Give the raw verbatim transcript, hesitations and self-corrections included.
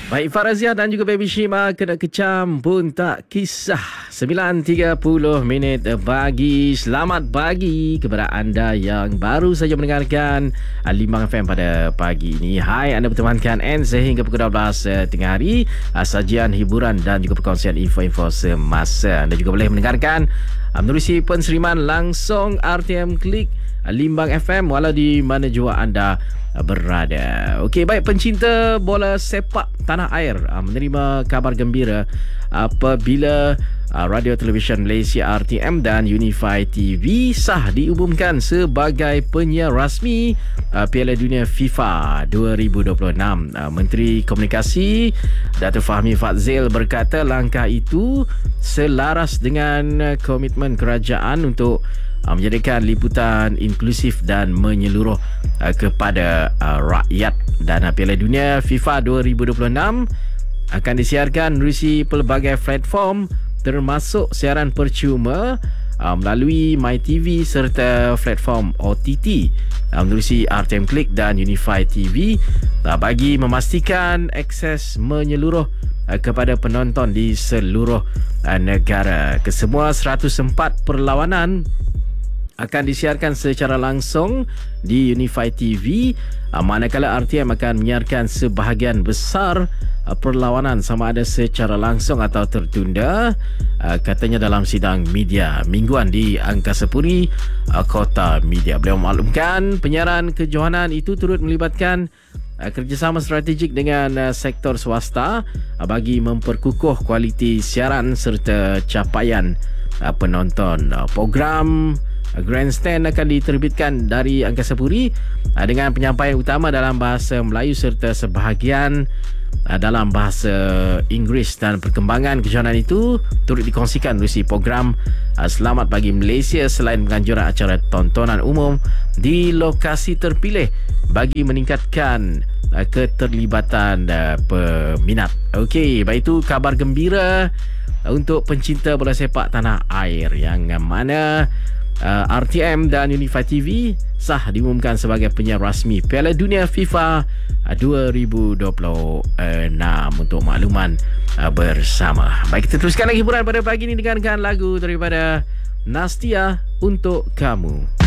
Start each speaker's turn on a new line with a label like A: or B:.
A: Baik, Farazia dan juga Baby Shima kena kecam pun tak kisah. sembilan tiga puluh minit pagi. Selamat pagi kepada anda yang baru saja mendengarkan Limbang F M pada pagi ini. Hai, anda bertemankan N sehingga pukul dua belas tengah hari. Sajian hiburan dan juga perkongsian info-info semasa. Anda juga boleh mendengarkan menerusi penseriman langsung R T M Klik Limbang F M walau di mana jua anda berada. Okey, baik, pencinta bola sepak tanah air menerima kabar gembira apabila Radio Television Malaysia R T M dan Unify T V sah diumumkan sebagai penyiar rasmi Piala Dunia FIFA dua ribu dua puluh enam. Menteri Komunikasi Datuk Fahmi Fadzil berkata langkah itu selaras dengan komitmen kerajaan untuk menjadikan liputan inklusif dan menyeluruh uh, kepada uh, rakyat. Dan uh, Piala Dunia FIFA dua ribu dua puluh enam akan disiarkan melalui pelbagai platform termasuk siaran percuma uh, melalui MyTV serta platform O T T uh, melalui R T M Klik dan Unify T V uh, bagi memastikan akses menyeluruh uh, kepada penonton di seluruh uh, negara. Kesemua seratus empat perlawanan akan disiarkan secara langsung di Unify T V, manakala R T M akan menyiarkan sebahagian besar perlawanan sama ada secara langsung atau tertunda, katanya dalam sidang media mingguan di Angkasa Puri, Kota Media. Beliau memaklumkan penyiaran kejohanan itu turut melibatkan kerjasama strategik dengan sektor swasta bagi memperkukuh kualiti siaran serta capaian penonton. Program Grandstand akan diterbitkan dari Angkasa Puri dengan penyampaian utama dalam bahasa Melayu serta sebahagian dalam bahasa Inggeris. Dan perkembangan kejohanan itu turut dikongsikan melalui program Selamat Pagi Malaysia selain penganjuran acara tontonan umum di lokasi terpilih bagi meningkatkan keterlibatan peminat. Okey, baik, itu kabar gembira untuk pencinta bola sepak tanah air yang mana Uh, R T M dan Unify T V sah diumumkan sebagai penyiar rasmi Piala Dunia FIFA uh, dua ribu dua puluh enam untuk makluman uh, bersama. Baik, kita teruskan lagi hiburan pada pagi ini. Dengarkan lagu daripada Nastia Untuk Kamu.